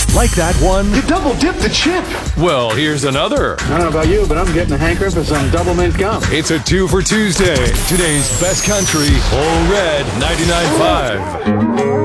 Like that one? You double-dipped the chip. Well, here's another. I don't know about you, but I'm getting a hankering for some double mint gum. It's a 2 for Tuesday. Today's best country, Whole Red 99.5.